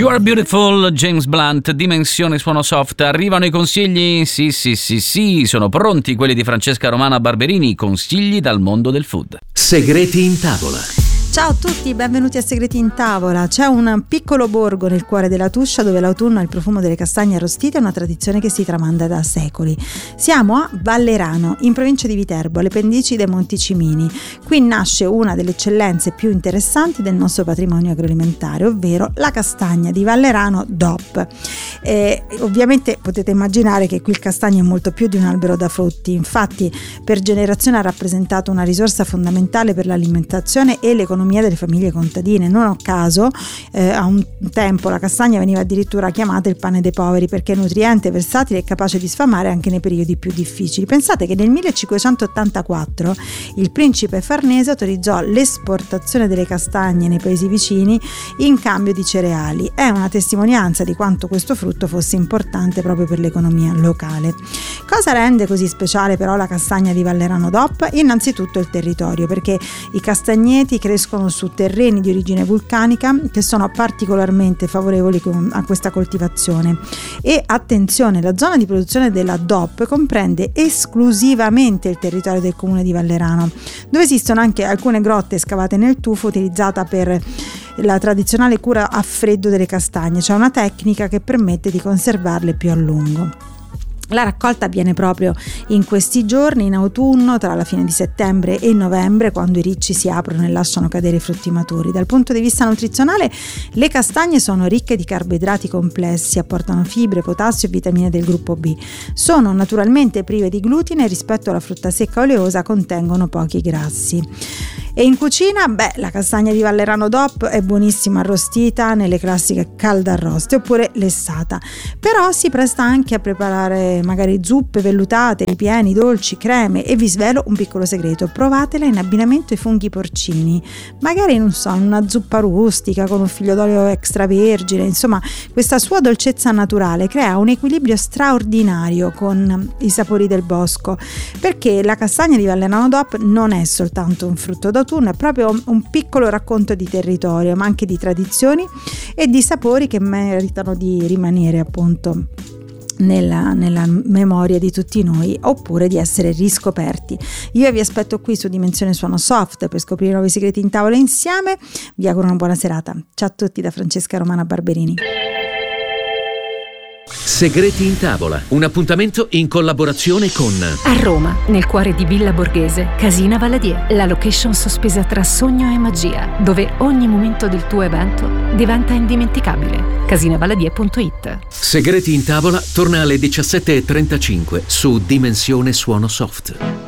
You Are Beautiful, James Blunt, Dimensione Suono Soft. Arrivano i consigli? Sì, sono pronti quelli di Francesca Romana Barberini, consigli dal mondo del food. Segreti in tavola. Ciao a tutti, benvenuti a Segreti in Tavola. C'è un piccolo borgo nel cuore della Tuscia dove l'autunno ha il profumo delle castagne arrostite, è una tradizione che si tramanda da secoli. Siamo a Vallerano, in provincia di Viterbo, alle pendici dei Monti Cimini. Qui nasce una delle eccellenze più interessanti del nostro patrimonio agroalimentare, ovvero la castagna di Vallerano DOP. Ovviamente potete immaginare che qui il castagno è molto più di un albero da frutti, infatti per generazioni ha rappresentato una risorsa fondamentale per l'alimentazione e l'economia delle famiglie contadine. Non a caso a un tempo la castagna veniva addirittura chiamata il pane dei poveri, perché è nutriente, versatile e capace di sfamare anche nei periodi più difficili. Pensate che nel 1584 il principe Farnese autorizzò l'esportazione delle castagne nei paesi vicini in cambio di cereali. È una testimonianza di quanto questo frutto fosse importante proprio per l'economia locale. Cosa rende così speciale però la castagna di Vallerano DOP? Innanzitutto il territorio, perché i castagneti crescono su terreni di origine vulcanica che sono particolarmente favorevoli a questa coltivazione. E attenzione, la zona di produzione della DOP comprende esclusivamente il territorio del comune di Vallerano, dove esistono anche alcune grotte scavate nel tufo utilizzata per la tradizionale cura a freddo delle castagne, cioè una tecnica che permette di conservarle più a lungo. La raccolta avviene proprio in questi giorni, in autunno, tra la fine di settembre e novembre, quando i ricci si aprono e lasciano cadere i frutti maturi. Dal punto di vista nutrizionale, le castagne sono ricche di carboidrati complessi, apportano fibre, potassio e vitamine del gruppo B. Sono naturalmente prive di glutine e rispetto alla frutta secca oleosa contengono pochi grassi. E in cucina, la castagna di Vallerano DOP è buonissima arrostita nelle classiche caldarroste oppure lessata, però si presta anche a preparare magari zuppe vellutate, ripieni, dolci, creme, e vi svelo un piccolo segreto: provatela in abbinamento ai funghi porcini, magari in una zuppa rustica con un figlio d'olio extravergine. Insomma, questa sua dolcezza naturale crea un equilibrio straordinario con i sapori del bosco, perché la castagna di Vallerano DOP non è soltanto un frutto d'autunno, è proprio un piccolo racconto di territorio, ma anche di tradizioni e di sapori che meritano di rimanere appunto nella memoria di tutti noi, oppure di essere riscoperti. Io vi aspetto qui su Dimensione Suono Soft per scoprire nuovi segreti in tavola insieme. Vi auguro una buona serata. Ciao a tutti da Francesca Romana Barberini. Segreti in tavola, un appuntamento in collaborazione con a Roma, nel cuore di Villa Borghese, Casina Valadier, la location sospesa tra sogno e magia, dove ogni momento del tuo evento diventa indimenticabile. Casinavaladier.it. Segreti in tavola torna alle 17:35 su Dimensione Suono Soft.